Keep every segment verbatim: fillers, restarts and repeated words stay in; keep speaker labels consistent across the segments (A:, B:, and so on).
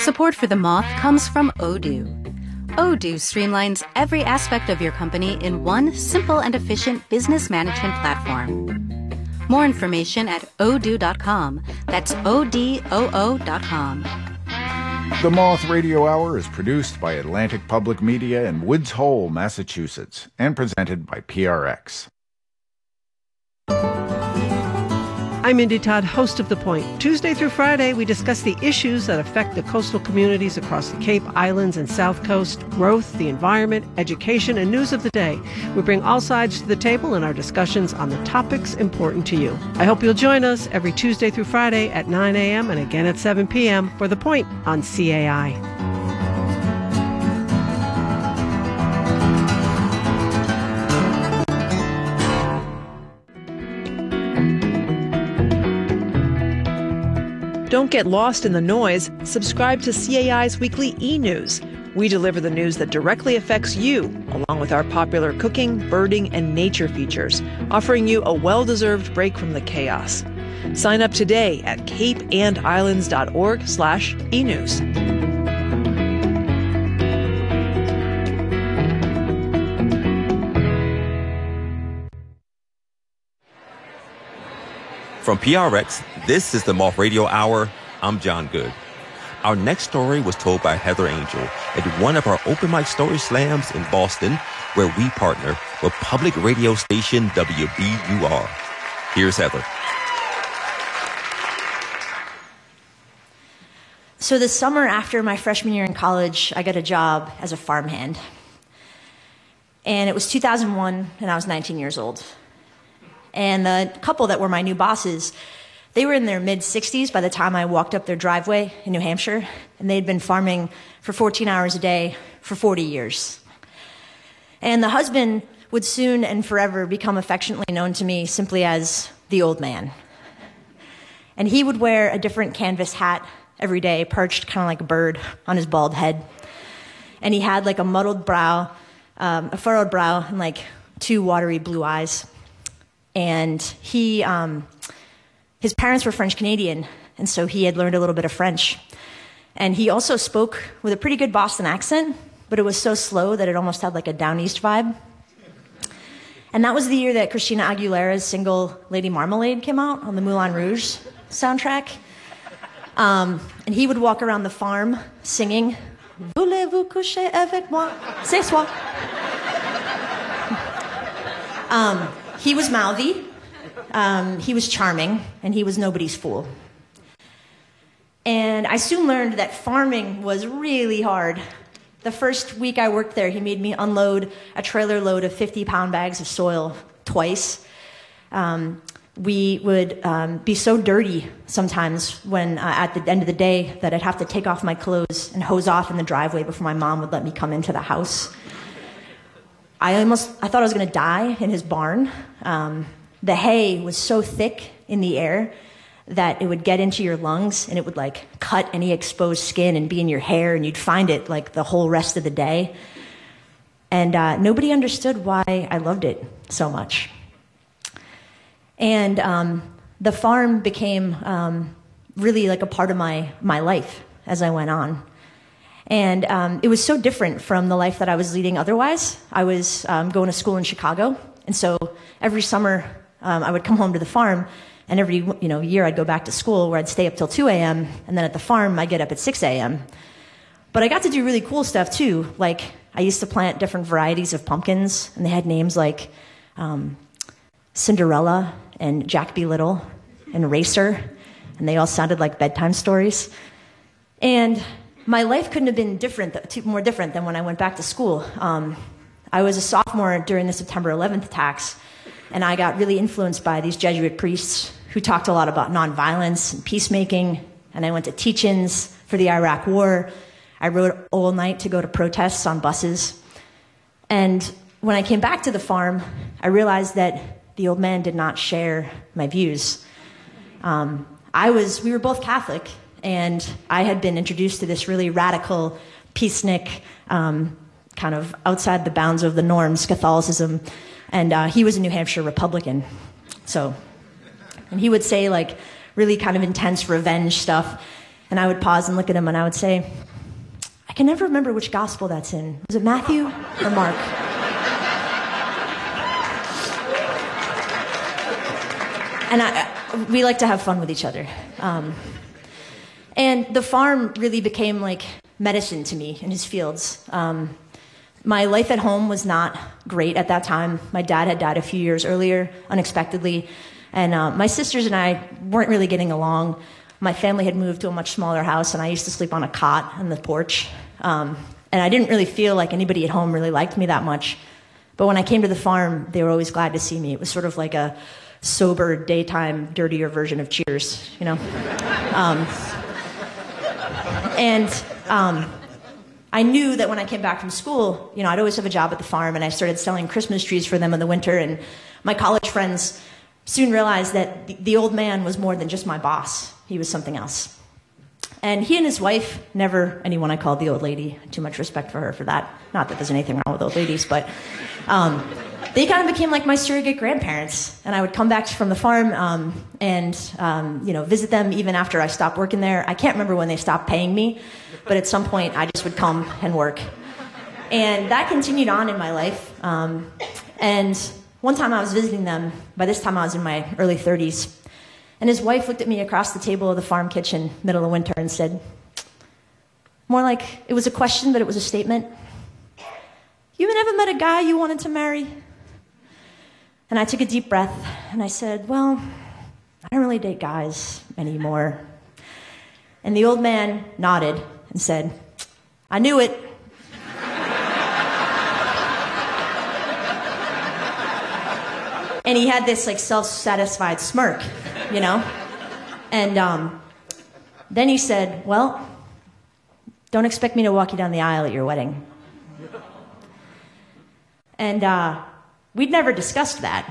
A: Support for The Moth comes from Odoo. Odoo streamlines every aspect of your company in one simple and efficient business management platform. More information at odoo dot com. That's O D O O dot com.
B: The Moth Radio Hour is produced by Atlantic Public Media in Woods Hole, Massachusetts, and presented by P R X.
C: I'm Indy Todd, host of The Point. Tuesday through Friday, we discuss the issues that affect the coastal communities across the Cape Islands and South Coast, growth, the environment, education, and news of the day. We bring all sides to the table in our discussions on the topics important to you. I hope you'll join us every Tuesday through Friday at nine a.m. and again at seven p.m. for The Point on C A I. Don't get lost in the noise. Subscribe to C A I's weekly e-news. We deliver the news that directly affects you, along with our popular cooking, birding, and nature features, offering you a well-deserved break from the chaos. Sign up today at cape and islands dot org slash e-news.
D: From P R X, this is the Moth Radio Hour. I'm John Good. Our next story was told by Heather Angel at one of our open mic story slams in Boston, where we partner with public radio station W B U R. Here's Heather.
E: So the summer after my freshman year in college, I got a job as a farmhand. And it was two thousand one, and I was nineteen years old. And the couple that were my new bosses, they were in their mid-sixties by the time I walked up their driveway in New Hampshire, and they'd been farming for fourteen hours a day for forty years. And the husband would soon and forever become affectionately known to me simply as the old man. And he would wear a different canvas hat every day, perched kind of like a bird on his bald head. And he had like a muddled brow, um, a furrowed brow, and like two watery blue eyes. And he, um, his parents were French-Canadian, and so he had learned a little bit of French. And he also spoke with a pretty good Boston accent, but it was so slow that it almost had like a Down East vibe. And that was the year that Christina Aguilera's single Lady Marmalade came out on the Moulin Rouge soundtrack. Um, and he would walk around the farm singing, Voulez-vous coucher avec moi ce soir? Um... He was mouthy, um, he was charming, and he was nobody's fool. And I soon learned that farming was really hard. The first week I worked there, he made me unload a trailer load of fifty-pound bags of soil twice. Um, we would um, be so dirty sometimes when uh, at the end of the day that I'd have to take off my clothes and hose off in the driveway before my mom would let me come into the house. I almost, I thought I was going to die in his barn. Um, the hay was so thick in the air that it would get into your lungs and it would like cut any exposed skin and be in your hair, and you'd find it like the whole rest of the day. And uh, nobody understood why I loved it so much. And um, the farm became um, really like a part of my, my life as I went on. And um, it was so different from the life that I was leading otherwise. I was um, going to school in Chicago, and so every summer um, I would come home to the farm, and every you know year I'd go back to school where I'd stay up till two a.m., and then at the farm I'd get up at six a.m. But I got to do really cool stuff too. Like I used to plant different varieties of pumpkins, and they had names like um, Cinderella and Jack B. Little and Racer, and they all sounded like bedtime stories. And my life couldn't have been different, more different than when I went back to school. Um, I was a sophomore during the September eleventh attacks, and I got really influenced by these Jesuit priests who talked a lot about nonviolence and peacemaking, and I went to teach-ins for the Iraq War. I rode all night to go to protests on buses. And when I came back to the farm, I realized that the old man did not share my views. Um, I was, we were both Catholic, and I had been introduced to this really radical, peacenik, um, kind of outside the bounds of the norms, Catholicism. And uh, he was a New Hampshire Republican. So, and he would say like really kind of intense revenge stuff. And I would pause and look at him, and I would say, I can never remember which gospel that's in. Was it Matthew or Mark? And I, we like to have fun with each other. Um, and the farm really became like medicine to me in his fields. Um, my life at home was not great at that time. My dad had died a few years earlier, unexpectedly. And uh, my sisters and I weren't really getting along. My family had moved to a much smaller house, and I used to sleep on a cot on the porch. Um, and I didn't really feel like anybody at home really liked me that much. But when I came to the farm, they were always glad to see me. It was sort of like a sober, daytime, dirtier version of Cheers, you know? Um, and um, I knew that when I came back from school, you know, I'd always have a job at the farm, and I started selling Christmas trees for them in the winter, and my college friends soon realized that the, the old man was more than just my boss. He was something else. And he and his wife, never anyone I called the old lady, too much respect for her for that. Not that there's anything wrong with old ladies, but um, they kind of became like my surrogate grandparents. And I would come back from the farm um, and um, you know, visit them even after I stopped working there. I can't remember when they stopped paying me, but at some point I just would come and work. And that continued on in my life. Um, and one time I was visiting them. By this time I was in my early thirties. And his wife looked at me across the table of the farm kitchen, middle of winter, and said, more like it was a question, but it was a statement. You ever met a guy you wanted to marry? And I took a deep breath, and I said, well, I don't really date guys anymore. And the old man nodded and said, I knew it. And he had this like self-satisfied smirk, you know? And um, then he said, well, don't expect me to walk you down the aisle at your wedding. And uh, we'd never discussed that.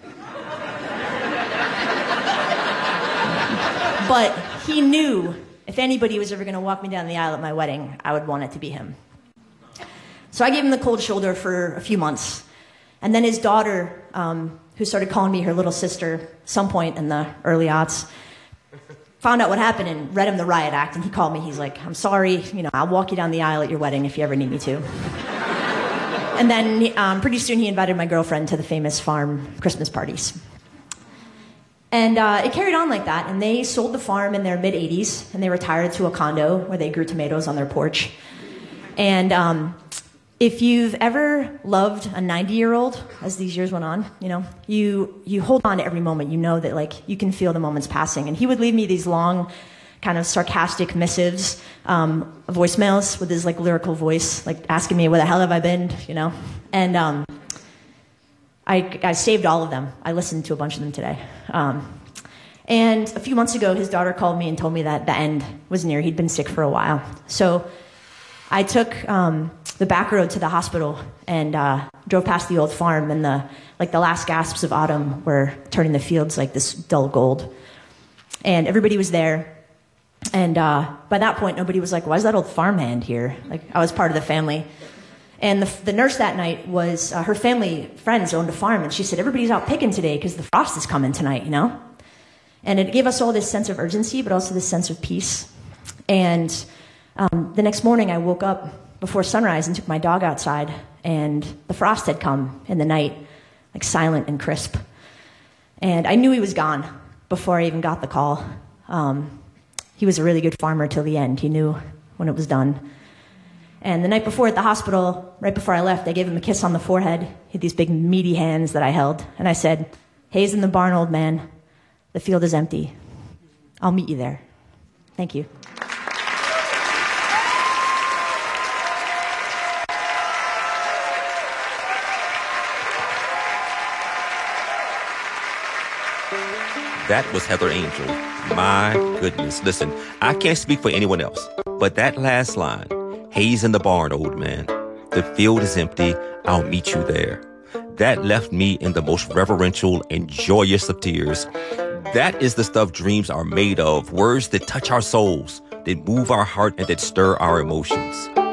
E: But he knew if anybody was ever going to walk me down the aisle at my wedding, I would want it to be him. So I gave him the cold shoulder for a few months. And then his daughter, um, who started calling me her little sister some point in the early aughts, found out what happened and read him the riot act. And he called me. He's like, I'm sorry, you know, I'll walk you down the aisle at your wedding if you ever need me to. And then um, pretty soon he invited my girlfriend to the famous farm Christmas parties. And uh, it carried on like that. And they sold the farm in their mid-eighties. And they retired to a condo where they grew tomatoes on their porch. And um, if you've ever loved a ninety-year-old, as these years went on, you know, you you hold on to every moment. You know that, like, you can feel the moments passing. And he would leave me these long, kind of sarcastic missives, um, voicemails with his, like, lyrical voice, like, asking me, where the hell have I been, you know? And um, I, I saved all of them. I listened to a bunch of them today. Um, and a few months ago, his daughter called me and told me that the end was near. He'd been sick for a while. So I took um, the back road to the hospital and uh, drove past the old farm, and the like the last gasps of autumn were turning the fields like this dull gold. And everybody was there. And uh, by that point, nobody was like, why is that old farmhand here? Like, I was part of the family. And the, the nurse that night was, uh, her family friends owned a farm, and she said, everybody's out picking today because the frost is coming tonight, you know? And it gave us all this sense of urgency, but also this sense of peace. And um, the next morning, I woke up before sunrise and took my dog outside, and the frost had come in the night, like silent and crisp. And I knew he was gone before I even got the call. Um, he was a really good farmer till the end. He knew when it was done. And the night before at the hospital, right before I left, I gave him a kiss on the forehead. He had these big meaty hands that I held. And I said, hay's in the barn, old man. The field is empty. I'll meet you there. Thank you.
D: That was Heather Angel. My goodness. Listen, I can't speak for anyone else, but that last line, hay's in the barn, old man. The field is empty. I'll meet you there. That left me in the most reverential and joyous of tears. That is the stuff dreams are made of. Words that touch our souls, that move our heart, and that stir our emotions.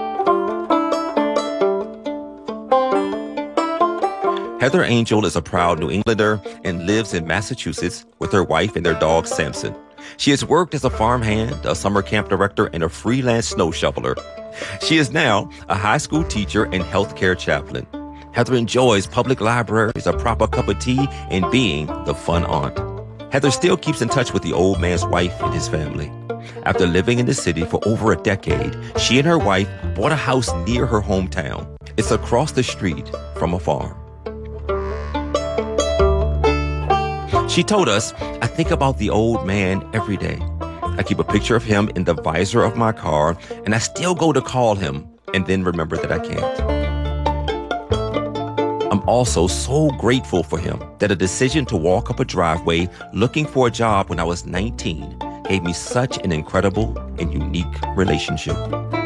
D: Heather Angel is a proud New Englander and lives in Massachusetts with her wife and their dog, Samson. She has worked as a farmhand, a summer camp director, and a freelance snow shoveler. She is now a high school teacher and healthcare chaplain. Heather enjoys public libraries, a proper cup of tea, and being the fun aunt. Heather still keeps in touch with the old man's wife and his family. After living in the city for over a decade, she and her wife bought a house near her hometown. It's across the street from a farm. She told us, I think about the old man every day. I keep a picture of him in the visor of my car, and I still go to call him and then remember that I can't. I'm also so grateful for him that a decision to walk up a driveway looking for a job when I was nineteen gave me such an incredible and unique relationship.